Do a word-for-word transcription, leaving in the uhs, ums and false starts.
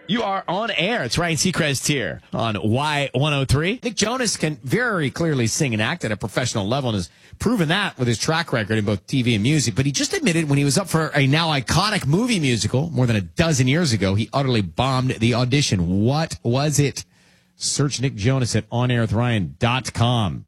You are on air. It's Ryan Seacrest here on Y one oh three. Nick Jonas can very clearly sing and act at a professional level and has proven that with his track record in both T V and music. But he just admitted when he was up for a now iconic movie musical more than a dozen years ago, he utterly bombed the audition. What was it? Search Nick Jonas at on air with ryan dot com.